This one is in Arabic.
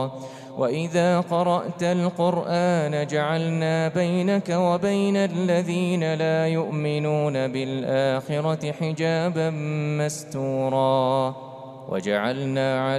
وإذا قرأت القرآن جعلنا بينك وبين الذين لا يؤمنون بالآخرة حجابا مستورا وجعلنا